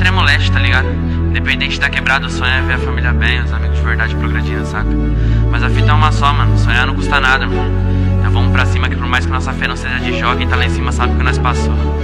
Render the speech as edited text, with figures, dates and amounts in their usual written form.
extremo leste, tá ligado? Independente da quebrada, o sonho é ver a família bem, os amigos de verdade progredindo, saca? Mas a fita é uma só, mano, sonhar não custa nada, irmão. Então vamos pra cima que por mais que nossa fé não seja de jogo, quem tá lá em cima sabe o que nós passou.